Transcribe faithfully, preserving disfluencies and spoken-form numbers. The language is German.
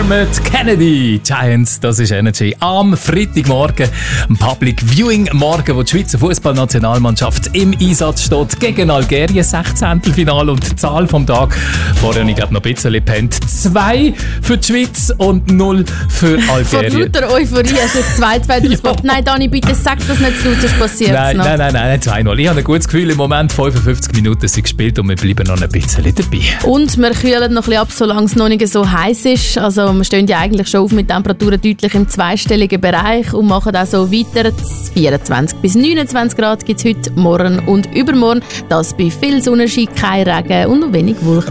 Dermot Kennedy, Giants, das ist Energy. Am Freitagmorgen, am Public Viewing Morgen, wo die Schweizer Fußballnationalmannschaft im Einsatz steht gegen Algerien, sechzehntelfinale und die Zahl vom Tag. Vorher habe ich gerade noch ein bisschen gepennt. Zwei für die Schweiz und null für Algerien. Vor lauter Euphorie hast du das zwei zwei draus gemacht. Nein, Dani, bitte sag das nicht zu laut, sonst passiert es nein, noch. nein, nein, nein, zwei null. Ich habe ein gutes Gefühl, im Moment fünfundfünfzig Minuten sind gespielt und wir bleiben noch ein bisschen dabei. Und wir kühlen noch ein bisschen ab, solange es noch nicht so heiß ist. Also wir stehen ja eigentlich schon auf mit Temperaturen deutlich im zweistelligen Bereich und machen auch so weiter. vierundzwanzig bis neunundzwanzig Grad gibt es heute, morgen und übermorgen. Das bei viel Sonnenschein, kein Regen und noch wenig Wolken.